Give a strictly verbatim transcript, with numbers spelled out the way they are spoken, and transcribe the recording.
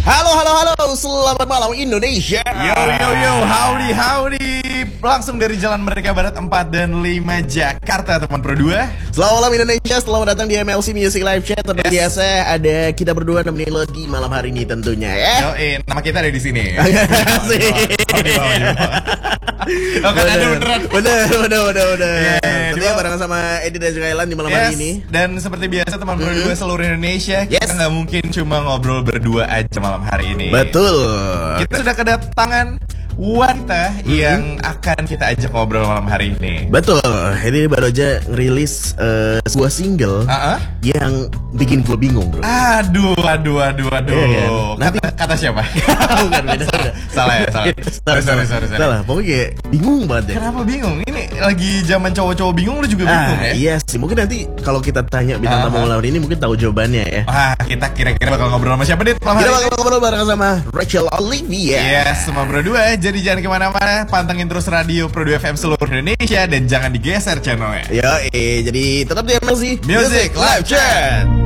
Halo, halo, halo, selamat malam Indonesia. Yo, yo, yo, howdy, howdy. Langsung dari Jalan Merdeka Barat empat dan lima Jakarta, teman Pro dua. Selamat malam Indonesia, selamat datang di M L C Music Live Chat. Seperti yes. biasa, ada kita berdua nemenin lo di malam hari ini tentunya ya. Yo, eh, nama kita ada di sini. Oh, kan ada beneran. Bener, bener, bener, bener. Yeah, tentunya bareng sama Edi dan juga Elan di malam yes. hari ini. Dan seperti biasa teman Pro dua seluruh Indonesia, yes. kita nggak mungkin cuma ngobrol berdua aja malam hari ini. Betul. Kita sudah kedatangan wanita mm-hmm. yang akan kita ajak ngobrol malam hari ini. Betul. Ini baru aja ngerilis uh, sebuah single uh-uh. yang bikin gue bingung, bro. Aduh, aduh, aduh, aduh. Yeah, kan? Nanti kata, kata siapa? Bukan, beda, beda. Salah ya, salah. Salah, sorry, sorry, sorry. Salah. Pokoknya kayak bingung banget ya. Kenapa bingung? Ini lagi zaman cowok-cowok bingung, lu juga bingung ah, ya? Iya sih. Mungkin nanti kalau kita tanya bintang tamu malam ini mungkin tahu jawabannya ya. Ah, kita kira-kira bakal ngobrol sama siapa, Dit? Kita bakal ngobrol bareng sama Rachel Olivia. Yes, sama Pro dua. Jadi jangan kemana-mana, pantengin terus radio Pro dua F M seluruh Indonesia dan jangan digeser channelnya. Yo, eh, jadi tetap di M L C Music Live Chat.